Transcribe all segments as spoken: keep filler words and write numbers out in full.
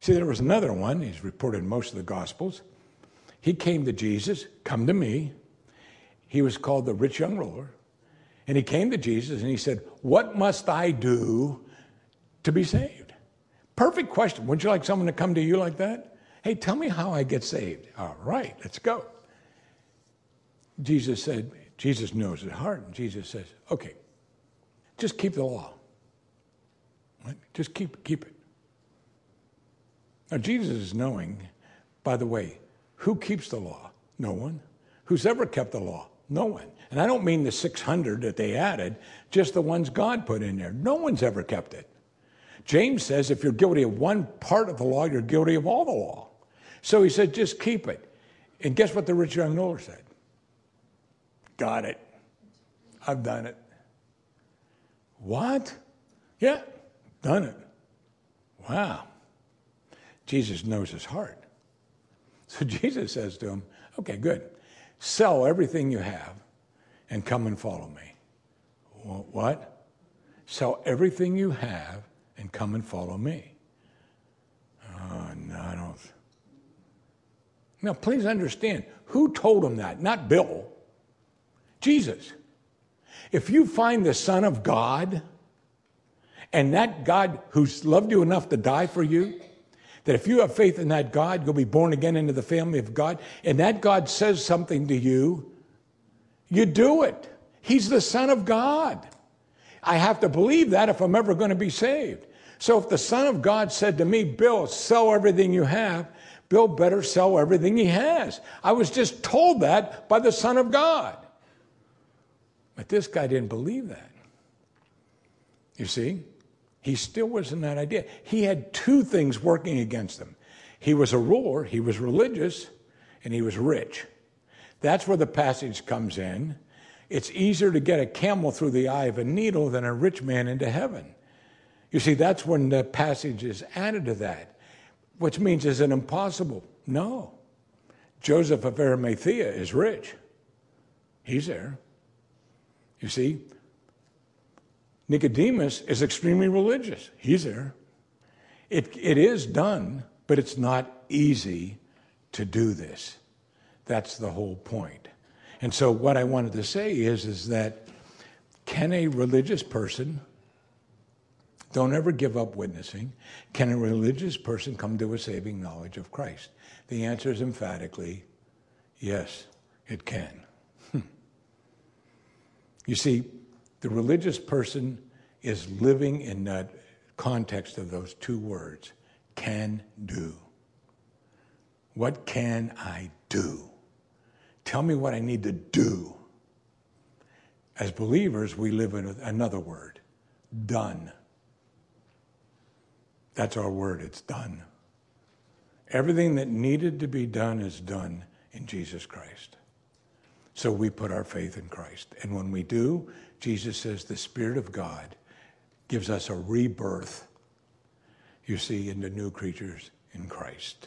See, there was another one, he's reported in most of the Gospels. He came to Jesus, come to me. He was called the rich young ruler. And he came to Jesus and he said, what must I do to be saved? Perfect question. Wouldn't you like someone to come to you like that? Hey, tell me how I get saved. All right, let's go. Jesus said, Jesus knows his heart. And Jesus says, okay, just keep the law. Right? Just keep, keep it. Now, Jesus is knowing, by the way, who keeps the law? No one. Who's ever kept the law? No one. And I don't mean the six hundred that they added, just the ones God put in there. No one's ever kept it. James says if you're guilty of one part of the law, you're guilty of all the law. So he said, just keep it. And guess what the rich young ruler said? Got it. I've done it. What? Yeah, done it. Wow. Jesus knows his heart. So Jesus says to him, okay, good. Sell everything you have and come and follow me. What? Sell everything you have and come and follow me. Oh, no, I don't. Now, please understand, who told him that? Not Bill. Jesus. If you find the Son of God, and that God who's loved you enough to die for you, that if you have faith in that God, you'll be born again into the family of God, and that God says something to you, you do it. He's the Son of God. I have to believe that if I'm ever going to be saved. So if the Son of God said to me, Bill, sell everything you have, Bill better sell everything he has. I was just told that by the Son of God. But this guy didn't believe that. You see? He still was in that idea. He had two things working against him. He was a ruler, he was religious, and he was rich. That's where the passage comes in. It's easier to get a camel through the eye of a needle than a rich man into heaven. You see, that's when the passage is added to that, which means is it impossible? No. Joseph of Arimathea is rich. He's there. You see, Nicodemus is extremely religious. He's there. It, it is done, but it's not easy to do this. That's the whole point. And so what I wanted to say is, is that can a religious person, don't ever give up witnessing, can a religious person come to a saving knowledge of Christ? The answer is emphatically, yes, it can. You see, the religious person is living in that context of those two words, can do. What can I do? Tell me what I need to do. As believers, we live in another word, done. That's our word, it's done. Everything that needed to be done is done in Jesus Christ. So we put our faith in Christ. And when we do, Jesus says the Spirit of God gives us a rebirth, you see, into new creatures in Christ.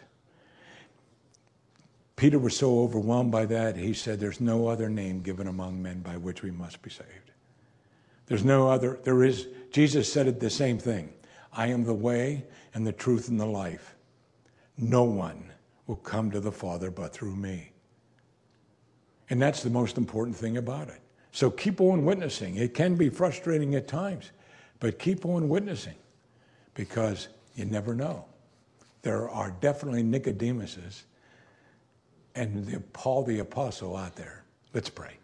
Peter was so overwhelmed by that, he said, there's no other name given among men by which we must be saved. There's no other, there is, Jesus said it the same thing. I am the way and the truth and the life. No one will come to the Father but through me. And that's the most important thing about it. So keep on witnessing. It can be frustrating at times, but keep on witnessing because you never know. There are definitely Nicodemuses and the, Paul the Apostle out there. Let's pray.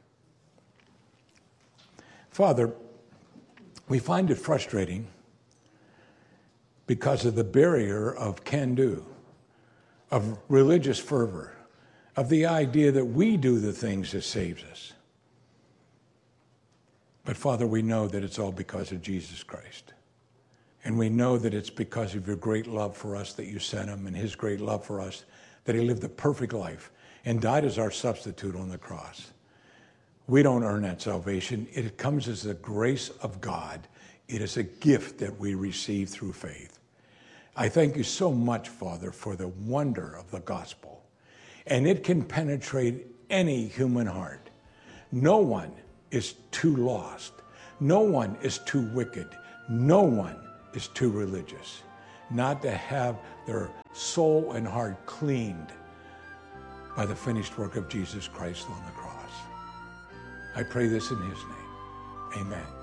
Father, we find it frustrating because of the barrier of can-do, of religious fervor, of the idea that we do the things that saves us. But Father, we know that it's all because of Jesus Christ. And we know that it's because of your great love for us that you sent him, and his great love for us, that he lived a perfect life and died as our substitute on the cross. We don't earn that salvation. It comes as the grace of God. It is a gift that we receive through faith. I thank you so much, Father, for the wonder of the gospel. And it can penetrate any human heart. No one is too lost. No one is too wicked. No one is too religious. not to have their soul and heart cleaned by the finished work of Jesus Christ on the cross. I pray this in his name. Amen.